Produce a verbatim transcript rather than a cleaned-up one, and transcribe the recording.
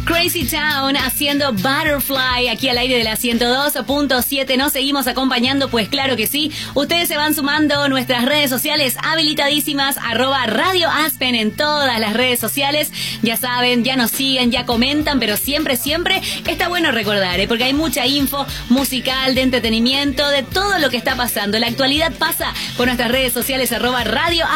Crazy Town haciendo Butterfly aquí al aire de la ciento dos punto siete. Nos seguimos acompañando, pues claro que sí. Ustedes se van sumando, nuestras redes sociales habilitadísimas, arroba Radio Aspen en todas las redes sociales. Ya saben, ya nos siguen, ya comentan, pero siempre, siempre está bueno recordar, ¿eh? Porque hay mucha info musical, de entretenimiento, de todo lo que está pasando. La actualidad pasa por nuestras redes sociales, arroba Radio Aspen.